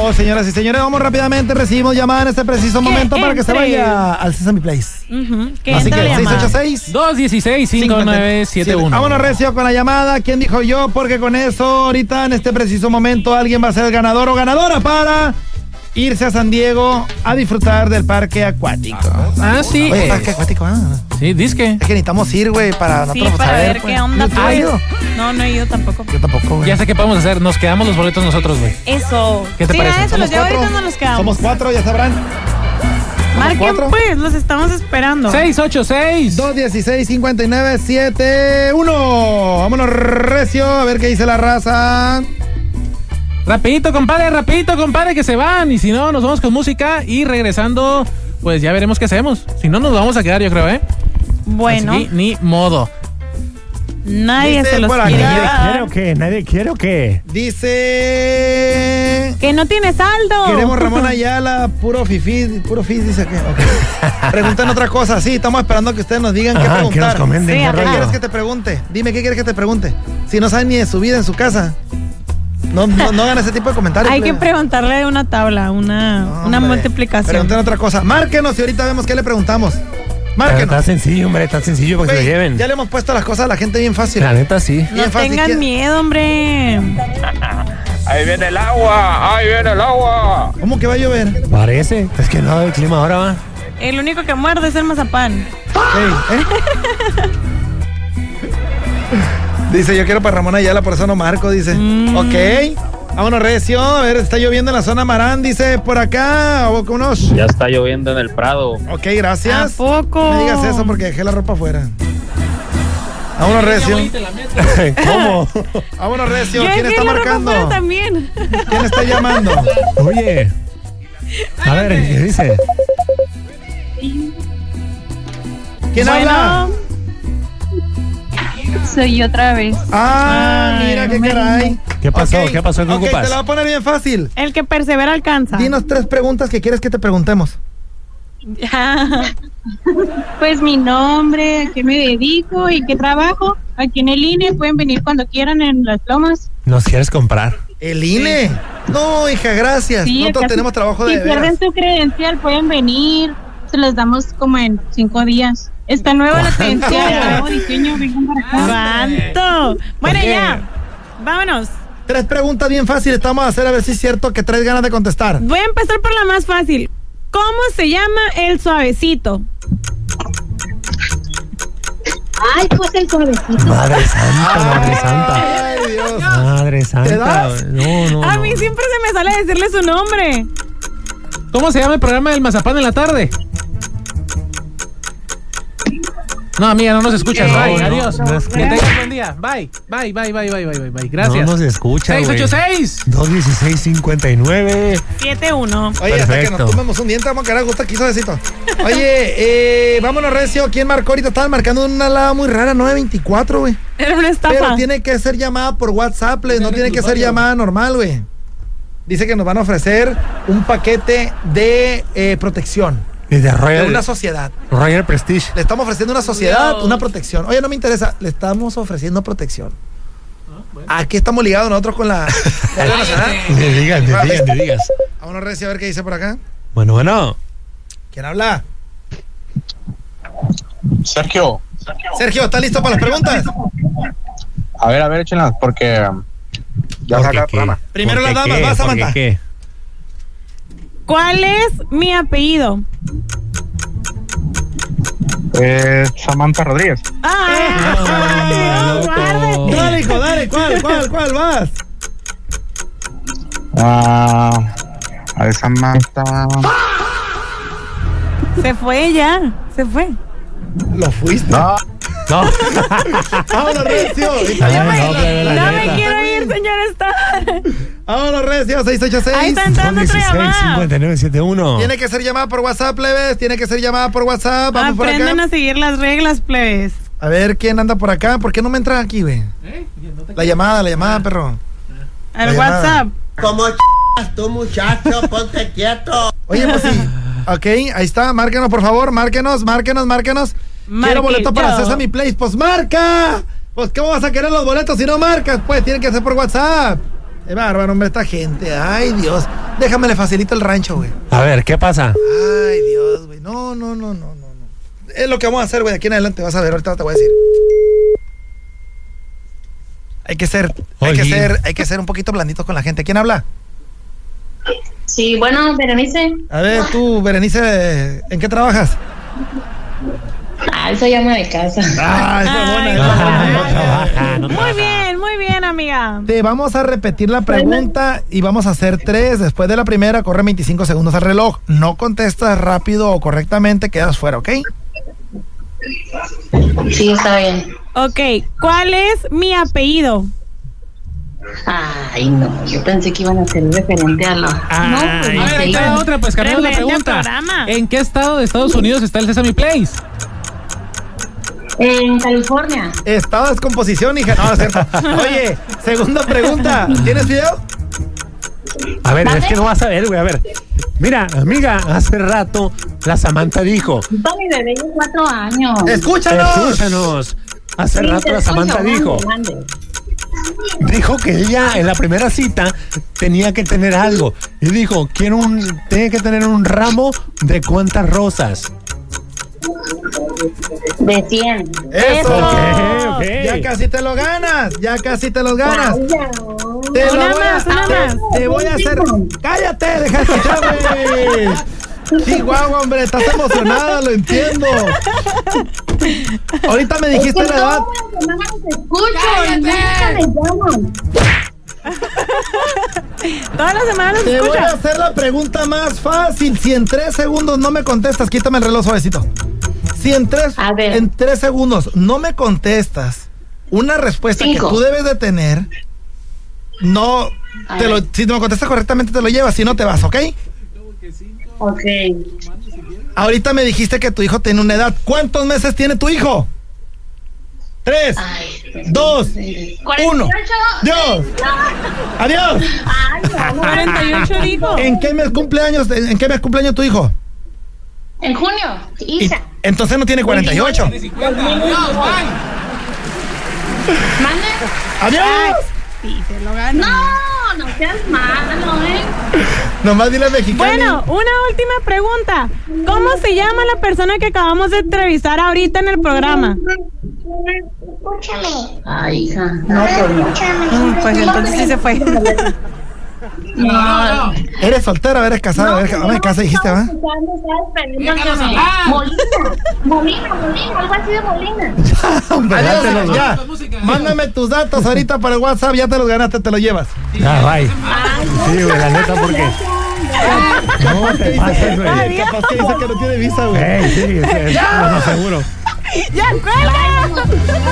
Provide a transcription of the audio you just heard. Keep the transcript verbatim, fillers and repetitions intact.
Oh, señoras y señores, vamos rápidamente. Recibimos llamada en este preciso momento para que se vaya al Sesame Place. Uh-huh. Así que seis ocho seis, dos uno seis, cinco nueve siete uno. Vámonos recio con la llamada. ¿Quién dijo yo? Porque con eso, ahorita en este preciso momento, alguien va a ser el ganador o ganadora para irse a San Diego a disfrutar del parque acuático. Ah, sí. Oye, parque acuático, ah. Sí, disque. Es que necesitamos ir, güey, para Sí, nosotros para saber, ver pues. qué onda. ¿Tú has Pues. ido? No, no he ido tampoco. Yo tampoco, güey. Ya sé qué podemos hacer. Nos quedamos los boletos nosotros, güey. Eso. ¿Qué te sí, parece? a eso los llevo ahorita, no los quedamos. Somos cuatro, ya sabrán. Marquen cuatro. pues, los estamos esperando. seis ocho seis, dos uno seis, cinco nueve siete uno. Vámonos recio, a ver qué dice la raza. Rapidito, compadre, rapidito, compadre, que se van. Y si no, nos vamos con música y regresando, pues ya veremos qué hacemos. Si no, nos vamos a quedar, yo creo, ¿eh? Bueno. Así, ni modo. Nadie Dice se los por quiere acá. llevar. ¿Quiere o qué? ¿Nadie quiere o qué? Dice... Que no tiene saldo. Queremos Ramón Ayala, puro fifí, puro fifí, dice que... Okay. Preguntan otra cosa, sí, estamos esperando que ustedes nos digan qué Ajá, que preguntar. nos comenten. Sí, qué ajá. ¿Qué rollo. quieres que te pregunte? Dime, ¿qué quieres que te pregunte? Si no saben ni de su vida en su casa. No, no, no hagan ese tipo de comentarios. Hay que plebe. preguntarle una tabla, una, No, una hombre. multiplicación. Pregunten otra cosa. Márquenos y ahorita vemos qué le preguntamos. Pero Márquenos. está sencillo, hombre, está sencillo para que se Güey, lo lleven. ya le hemos puesto las cosas a la gente bien fácil. La neta, sí. No bien fácil. tengan ¿Quién- miedo, hombre. Ahí viene el agua, ahí viene el agua. ¿Cómo que va a llover? Parece. Es que no, el clima ahora va. El único que muerde es el mazapán. Ey, ¿eh? Dice, yo quiero para Ramón Ayala, por eso no marco, dice. Mm. Ok. Vámonos recio. A ver, está lloviendo en la zona Marán, dice por acá. O unos. Ya está lloviendo en el Prado. Ok, ¿A gracias. poco? No me digas eso porque dejé la ropa afuera. Vámonos recio. ¿Cómo? Vámonos recio. Yo ¿Quién dejé está la ropa marcando? afuera también. ¿Quién está llamando? Oye. A ver, ¿qué dice? ¿Quién Bueno, habla? Soy otra vez. Ah, Ay, mira qué me- caray. ¿Qué pasó? Ok, ¿Qué pasó? ¿Qué ok, ocupas? te la voy a poner bien fácil. el que persevera alcanza. Dinos tres preguntas que quieres que te preguntemos. Pues mi nombre, a qué me dedico y qué trabajo. Aquí en el I N E pueden venir cuando quieran en Las Lomas. ¿Nos quieres comprar? El I N E. No, hija, gracias. Sí, Nosotros acá tenemos trabajo de Si pierden veras. su credencial pueden venir. Se las damos como en cinco días. Está nueva la credencial. Nuevo diseño, vengan para acá. ¿Cuánto? Bueno, Ok. ya. Vámonos. Tres preguntas bien fáciles. Estamos a hacer a ver si es cierto que traes ganas de contestar. Voy a empezar por la más fácil. ¿Cómo se llama el suavecito? Ay, pues el suavecito. Madre santa, madre santa. Ay, Dios. Madre ¿Te santa. das? No, no. A no. mí siempre se me sale decirle su nombre. ¿Cómo se llama el programa del mazapán en la tarde? No, amiga, no nos escuchas. No, Bye, no, adiós. no es que que- tengas buen día. Bye, bye, bye, bye, bye, bye, bye, bye. Gracias. No nos escucha, seis güey. ocho seis. dos dieciséis cincuenta y nueve. siete uno. Oye, hasta que Perfecto. nos tomemos un diente, vamos a quedar a gusto aquí, suavecito. Oye, eh, vámonos recio. ¿Quién marcó ahorita? Estaban marcando una lava muy rara, nueve veinticuatro, güey. Era una Pero estafa. tiene que ser llamada por WhatsApp, le- no tiene que ser llamada normal, güey. Dice que nos van a ofrecer un paquete de eh, protección Y de de Royal, una sociedad. Royal Prestige. Le estamos ofreciendo una sociedad, una protección. Oye, no me interesa, le estamos ofreciendo protección. Aquí estamos ligados nosotros con la Guardia Nacional. Te digas, te digas, te digas. Vámonos recio a ver qué dice por acá. Bueno, bueno. ¿Quién habla? Sergio, Sergio, ¿está listo para las preguntas? a ver, a ver, échenlas, porque um, ya ¿Por saca qué el qué? programa. Primero ¿Por las qué damas, qué? vas, ¿Por qué Samantha. qué? ¿Cuál es mi apellido? Eh, Samantha Rodríguez. ¡Ah! Ah, no, loco. guárdate. Dale, hijo, dale, ¿cuál, cuál, cuál vas? Ah, a ver, Samantha. Se fue ya. Se fue. Lo fuiste. No, No. Vámonos recio. Ay, no, plebe, la No neta. me quiero ir, señor Star. Vámonos recio, seis ocho seis. Ahí está entrando otra llamada. cincuenta y nueve setenta y uno. Tiene que ser llamada por WhatsApp, plebes. Tiene que ser llamada por WhatsApp. Vamos por Aprenden acá. a seguir las reglas, plebes. A ver quién anda por acá. ¿Por qué no me entran aquí, güey? La llamada, la llamada, perro. Al La llamada. WhatsApp. ¿Cómo ch***as tú, muchacho? Ponte quieto. Oye, pues sí. Ok, ahí está. Márquenos, por favor. Márquenos, márquenos, márquenos. Quiero Marque boleto para yo. Sesame Place. Pues marca. Pues, ¿cómo vas a querer los boletos si no marcas? Pues tienen que ser por WhatsApp. Es bárbaro, hombre, esta gente. Ay, Dios. Déjame le facilito el rancho, güey. A ver, ¿qué pasa? Ay, Dios, güey. No, no, no, no, no, no. Es lo que vamos a hacer, güey. De aquí en adelante vas a ver. Ahorita te voy a decir. Hay que ser, hay que ser, hay que ser un poquito blanditos con la gente. ¿Quién habla? Sí, bueno, Berenice. A ver, tú, Berenice, ¿en qué trabajas? Ah, soy ama de casa. Ah, esa es buena, esa es Ah, no buena. trabaja, no Muy trabaja. bien, muy bien, amiga. Te vamos a repetir la pregunta y vamos a hacer tres. Después de la primera, corre veinticinco segundos al reloj. No contestas rápido o correctamente, quedas fuera, ¿ok? Sí, está bien. Ok, ¿cuál es mi apellido? Ay, no, yo pensé que iban a ser referente a los... Ay, no, pues no a ver, ahí sé. te va otra, pues cambiamos la Referente al pregunta. programa. ¿En qué estado de Estados Unidos está el Sesame Place? En California. Estado de descomposición, hija. No, es cierto. Oye, segunda pregunta. ¿Tienes video? A ver, ¿Vale? es que no vas a ver, güey. A ver. Mira, amiga, hace rato la Samantha dijo. Está mi bebé de cuatro años. Escúchanos. Escúchanos. Hace Sí, rato te la estoy Samantha oyendo, dijo. mande. Dijo que ella en la primera cita tenía que tener algo. Y dijo, quiero un, tiene que tener un ramo de cuántas rosas. De cien. Eso. Ok, ok. Ya casi te lo ganas. Ya casi te lo ganas. Vaya. Te lo Una voy a- más, una te- más. Te voy a hacer. Cállate, deja de escuchar, güey. Chihuahua, hombre, estás emocionada, lo entiendo. Ahorita me dijiste la edad. Todas las semanas te escucho y nunca me llaman. Todas las semanas nos Te voy a escuchas. hacer la pregunta más fácil. Si en tres segundos no me contestas, quítame el reloj suavecito. Si en tres, A ver. en tres segundos no me contestas una respuesta Cinco. que tú debes de tener, no A te lo, ver. si me contestas correctamente te lo llevas, si no te vas, ¿ok? Ok. Ahorita me dijiste que tu hijo tiene una edad. ¿Cuántos meses tiene tu hijo? Tres, Ay, dos, cuarenta y uno. ocho. Dios. Adiós. Ay, no, no. cuarenta y ocho dijo. ¿En qué mes cumpleaños? ¿En qué mes cumpleaños tu hijo? En junio, Y- hija. entonces no tiene cuarenta y ocho. Mande. Adiós. Sí, se lo ganó. No, no seas malo, ¿eh? Nomás dile a mexicano. Bueno, una última pregunta. ¿Cómo se llama la persona que acabamos de entrevistar ahorita en el programa? Escúchame. Ay, hija. No, pues no. Escúchame. Pues entonces sí se fue. No. ¿Eres soltera o eres casada? ¿Eres ama de casa dijiste, va? Molina, Molina, Molina, algo así de Molina. Hombre, Adiós, ya te los- ya. música. Mándame tus datos ahorita para el WhatsApp, ya te los ganaste, te los llevas. Ya, bye. Sí, güey, la neta, porque. No te pases, güey. Capaz que dice que no tiene visa, güey. Ey, sí, sí, sí, no, no, seguro. ¡Ya, cuelga!